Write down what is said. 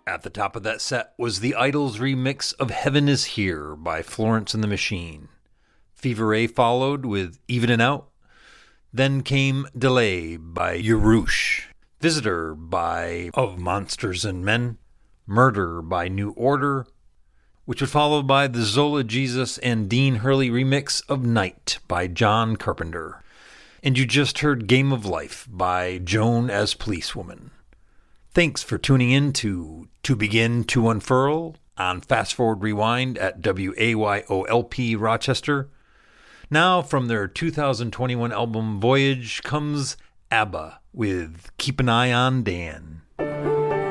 At the top of that set was the Idols remix of Heaven is Here by Florence and the Machine. Fever Ray followed with Evenin' Out. Then came Delay by Urush. Visitor by Of Monsters and Men. Murder by New Order, which was followed by the Zola Jesus and Dean Hurley remix of Night by John Carpenter. And you just heard Game of Life by Joan as Policewoman. Thanks for tuning in to Begin to Unfurl on Fast Forward Rewind at WAYOLP Rochester. Now from their 2021 album Voyage comes ABBA with Keep an Eye on Dan.